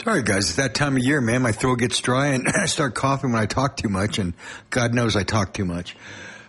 Sorry, guys. It's that time of year, man. My throat gets dry and I start coughing when I talk too much, and God knows I talk too much.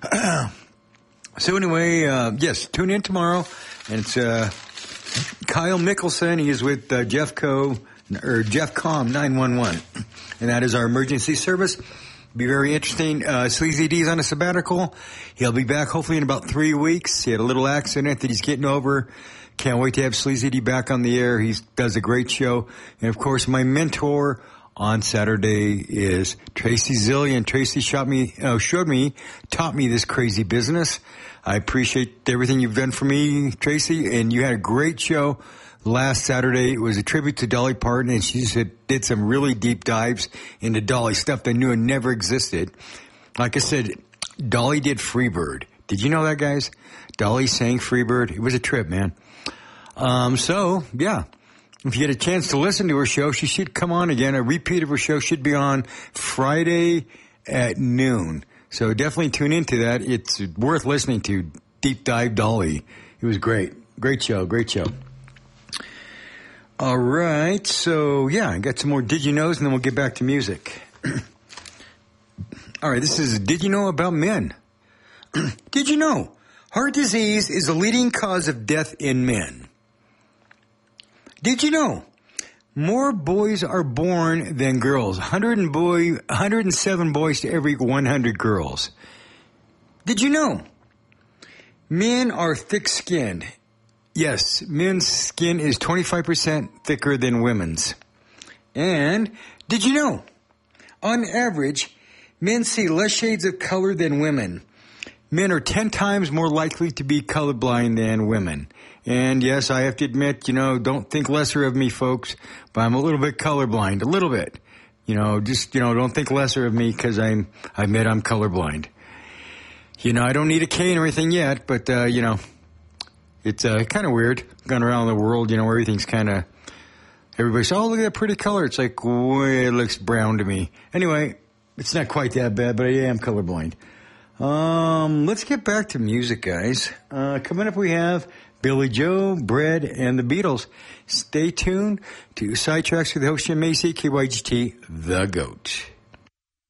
So anyway, yes, tune in tomorrow, and it's Kyle Mickelson. He is with Jeff Com 911, and that is our emergency service. Be very interesting. Sleazy D's on a sabbatical. He'll be back hopefully in about 3 weeks. He had a little accident that he's getting over. Can't wait to have Sleazy D back on the air. He does a great show. And of course, my mentor on Saturday is Tracy Zillion. Tracy taught me this crazy business. I appreciate everything you've done for me, Tracy, and you had a great show last Saturday. It was a tribute to Dolly Parton, and she did some really deep dives into Dolly, stuff that I knew never existed. Like I said, Dolly did Freebird. Did you know that, guys? Dolly sang Freebird. It was a trip, man. So, yeah. If you get a chance to listen to her show, she should come on again. A repeat of her show should be on Friday at noon. So definitely tune into that. It's worth listening to. Deep Dive Dolly. It was great. Great show. Great show. All right. So, yeah, I got some more Did You Knows, and then we'll get back to music. All right. This is Did You Know About Men? Did you know heart disease is the leading cause of death in men? Did you know more boys are born than girls? 107 boys to every 100 girls. Did you know men are thick-skinned? Yes, men's skin is 25% thicker than women's. And did you know, on average, men see less shades of color than women? Men are 10 times more likely to be colorblind than women. And yes, I have to admit, don't think lesser of me, folks, but I'm a little bit colorblind, a little bit. Don't think lesser of me because I admit I'm colorblind. I don't need a cane or anything yet, but, it's kind of weird going around the world, where everything's kind of, everybody says, oh, look at that pretty color. It's like, it looks brown to me. Anyway, it's not quite that bad, but I am colorblind. Let's get back to music, guys. Coming up, we have Billy Joe, Bread, and the Beatles. Stay tuned to Sidetracks with the host Jim Macy, KYGT, The Goat.